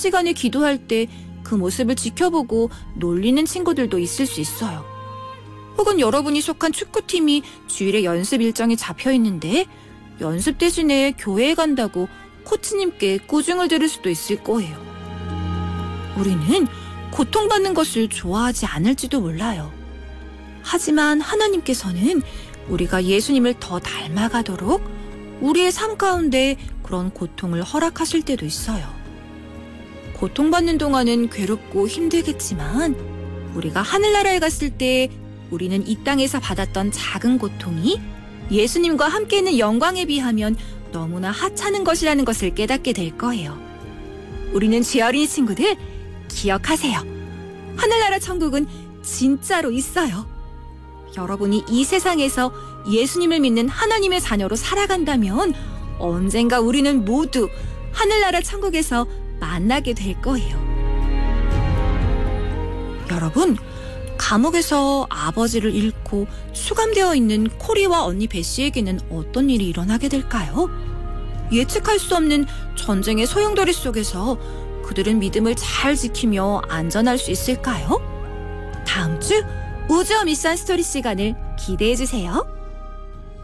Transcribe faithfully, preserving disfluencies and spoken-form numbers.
시간에 기도할 때 그 모습을 지켜보고 놀리는 친구들도 있을 수 있어요. 혹은 여러분이 속한 축구팀이 주일에 연습 일정이 잡혀 있는데 연습 대신에 교회에 간다고 코치님께 꾸중을 들을 수도 있을 거예요. 우리는 고통받는 것을 좋아하지 않을지도 몰라요. 하지만 하나님께서는 우리가 예수님을 더 닮아가도록 우리의 삶 가운데 그런 고통을 허락하실 때도 있어요. 고통받는 동안은 괴롭고 힘들겠지만 우리가 하늘나라에 갔을 때 우리는 이 땅에서 받았던 작은 고통이 예수님과 함께 있는 영광에 비하면 너무나 하찮은 것이라는 것을 깨닫게 될 거예요. 우리는 죄 어린이 친구들, 기억하세요. 하늘나라 천국은 진짜로 있어요. 여러분이 이 세상에서 예수님을 믿는 하나님의 자녀로 살아간다면 언젠가 우리는 모두 하늘나라 천국에서 만나게 될 거예요. 여러분, 감옥에서 아버지를 잃고 수감되어 있는 코리와 언니 베시에게는 어떤 일이 일어나게 될까요? 예측할 수 없는 전쟁의 소용돌이 속에서 그들은 믿음을 잘 지키며 안전할 수 있을까요? 다음 주 우주어 미션 스토리 시간을 기대해 주세요.